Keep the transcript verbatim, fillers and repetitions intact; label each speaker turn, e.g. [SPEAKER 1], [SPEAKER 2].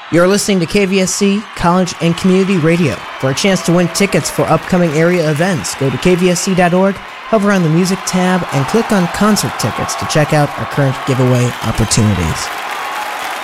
[SPEAKER 1] You're listening to K V S C College and Community Radio. For a chance to win tickets for upcoming area events, go to k v s c dot org, hover on the music tab, and click on concert tickets to check out our current giveaway opportunities.